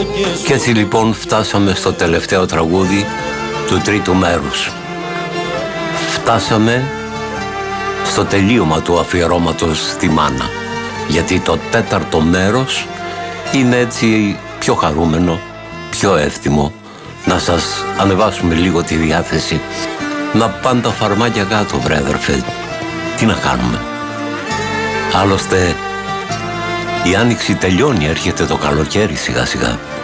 Και έτσι λοιπόν φτάσαμε στο τελευταίο τραγούδι του τρίτου μέρους. Φτάσαμε στο τελείωμα του αφιερώματος στη μάνα, γιατί το τέταρτο μέρος είναι έτσι πιο χαρούμενο, πιο εύθυμο. Να σας ανεβάσουμε λίγο τη διάθεση. Να πάνε τα φαρμάκια κάτω, βρε αδερφέ. Τι να κάνουμε. Άλλωστε η άνοιξη τελειώνει, έρχεται το καλοκαίρι σιγά σιγά.